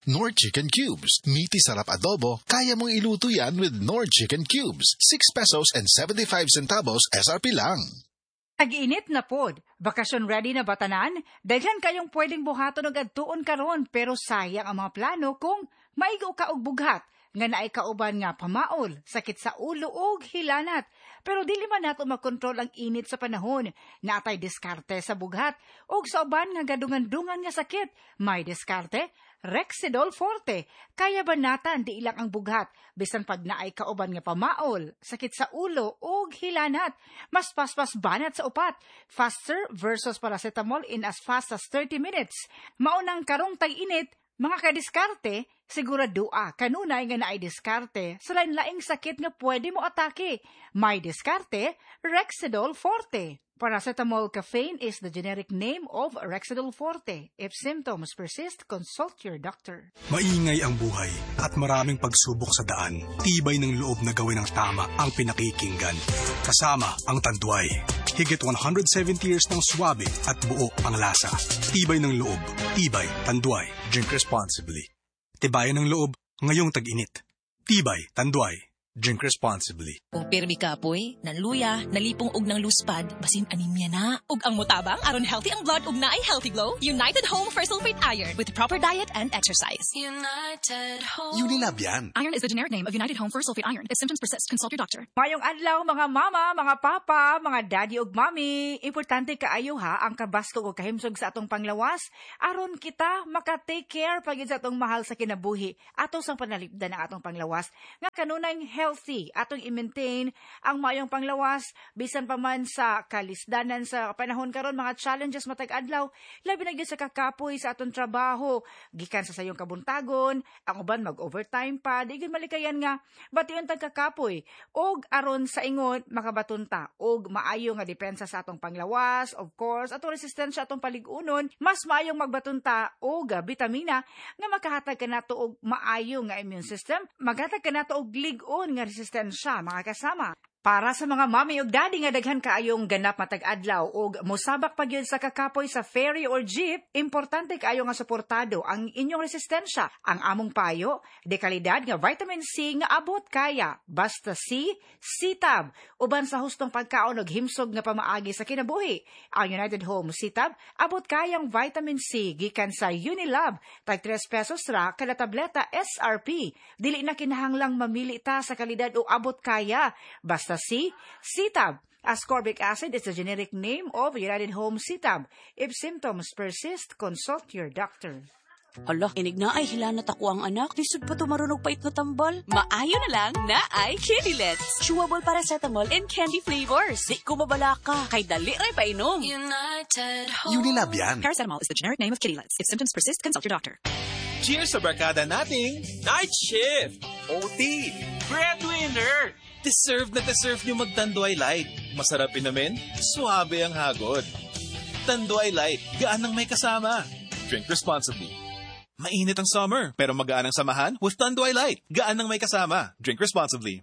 Knorr Chicken Cubes. Meaty sarap adobo, kaya mong iluto yan with Knorr Chicken Cubes. 6 pesos and 75 centavos SRP lang. Tag-init na pod. Bakasyon ready na batanan? Daghan kayong pwedeng buhaton og adtuon karon pero sayang ang mga plano kung maigo ka og bughat nga naay kauban nga pamaol, sakit sa ulo ug hilanat. Pero dili man nato makontrol ang init sa panahon. Natay diskarte sa bughat ug sa uban nga gadungan-dungan nga sakit. May diskarte Rexidol Forte. Kaya banatan di ilang ang bughat bisan pag naay kauban nga pamaol, sakit sa ulo ug hilanat. Mas paspas banat sa upat. Faster versus paracetamol in as fast as 30 minutes. Maunang karong tag-init, mga kadiskarte, siguradua kanunay nga naay diskarte sa lain-laing sakit nga pwede mo atake. May diskarte Rexidol Forte. Paracetamol caffeine is the generic name of Rexidol Forte. If symptoms persist, consult your doctor. Maingay ang buhay at maraming pagsubok sa daan. Tibay ng loob na gawin ang tama ang pinakikinggan. Kasama ang Tanduay. Higit 170 years ng swabe at buo ang lasa. Tibay ng loob. Tibay, Tanduay. Drink responsibly. Tibayan ng loob ngayong tag-init. Tibay, Tanduay. Drink responsibly. Kung pirmi ka, poy, nanluya, nalipong og ng luspad, basin anemia na. Ug ang mutabang, aron healthy ang blood ug naay healthy glow, United Home for Sulfate Iron with proper diet and exercise. United Home. Unilab yan. Iron is the generic name of United Home for Sulfate Iron. If symptoms persist, consult your doctor. Mayong adlaw mga mama, mga papa, mga daddy ug mami. Importante kaayo ha ang kabaskog o kahimsog sa atong panglawas aron kita maka-take care pagid sa atong mahal sa kinabuhi. Ato sang panalipdan ang atong panglawas nga kanunay healthy atong i-maintain ang mayong panglawas bisan pa man sa kalisdanan sa panahon karon, mga challenges matag adlaw labi na gyud sa kakapoy sa atong trabaho gikan sa sayong kabuntagon, ang uban mag-overtime pa, di gyud malikayan nga bation tag kakapoy og aron sa ingon makabatunta og maayo nga depensa sa atong panglawas, of course atong resistensya atong paligunon, mas maayong magbatunta og bitamina nga makahatag kanato og maayo nga immune system, maghatag kanato og lig-on nga resistensya, mga kasama. Para sa mga mami ug daddy nga daghan kaayong ganap matag adlaw ug mosabak pa gyud sa kakapoy sa ferry or jeep, importante kaayo nga suportado ang inyong resistensya. Ang among payo, dekalidad nga vitamin C nga abot kaya, basta C, C-Tab, uban sa hustong pagkaon ug himsog nga pamaagi sa kinabuhi. Ang United Home C-Tab abot kayang vitamin C gikan sa Unilab, tag 3 pesos ra kada tableta SRP. Dili na kinahanglang mamili ta sa kalidad o abot kaya, basta C, C-Tab. Ascorbic acid is the generic name of United Home C-Tab. If symptoms persist, consult your doctor. Hala, inig na ay hilanat ako ang anak. Lisod pa ito marunong pait na tambal. Maayo na lang na ay Kidilets. Chewable paracetamol and candy flavors. Di ko mabala ka. Kay dali ray painom. United Home. Unilab yan. Paracetamol is the generic name of Kidilets. If symptoms persist, consult your doctor. Cheers sa barkada nating Night Shift! OT! Breadwinner! Deserve na deserve nyo mag-Tanduay Light. Masarap inamin, suabe ang hagod. Tanduay Light, gaan ang may kasama. Drink responsibly. Mainit ang summer, pero magaan ang samahan with Tanduay Light. Gaan ang may kasama. Drink responsibly.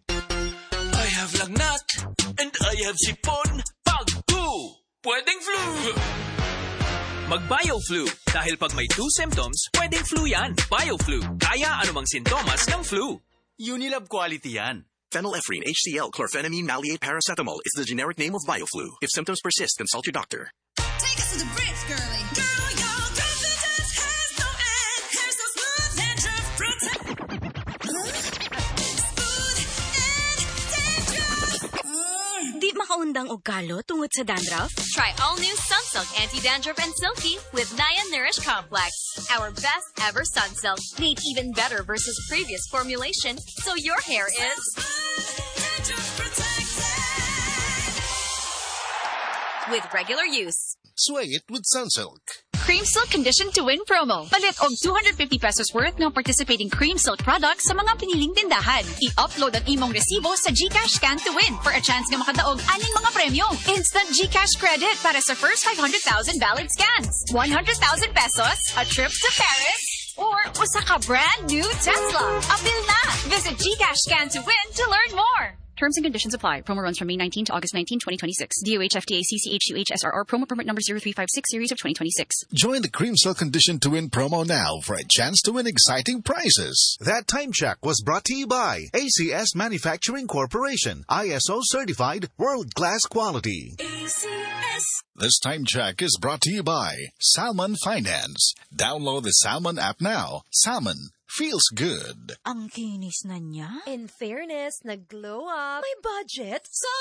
I have lagnat and I have sipon. Pag-flu! Pwedeng flu! Mag-BioFlu. Dahil pag may 2 symptoms, pwedeng flu yan. BioFlu. Kaya anumang sintomas ng flu. Unilab quality yan. Phenylephrine, HCl, chlorphenamine, maleate, paracetamol is the generic name of BioFlu. If symptoms persist, consult your doctor. Take us to the Brits, girlie. Girl, your confidence has no end. Hair so smooth, dandruff protect. Smooth and dandruff. Di makaundang og kalo tungod sa dandruff? Try all new Sunsilk Anti-Dandruff and Silky with Naya Nourish Complex. Our best ever Sunsilk, made even better versus previous formulation, so your hair is with regular use. Sway it with Sunsilk. Cream Silk Condition to Win promo. Palit og 250 pesos worth ng participating Cream Silk products sa mga piniling tindahan. I-upload ang imong resibo sa GCash Scan to Win for a chance na makadaog aning mga premyo. Instant GCash credit para sa first 500,000 valid scans. 100,000 pesos, a trip to Paris, or usa ka brand new Tesla. Apil na! Visit GCash Scan to Win to learn more. Terms and conditions apply. Promo runs from May 19 to August 19, 2026. DOH FDA CCH SRR promo permit number 0356 series of 2026. Join the Creamsell Condition to Win promo now for a chance to win exciting prizes. That time check was brought to you by ACS Manufacturing Corporation, ISO certified, world-class quality. ACS. This time check is brought to you by Salmon Finance. Download the Salmon app now. Salmon feels good. Ang kinis na niya. In fairness, nag-glow up. May budget. So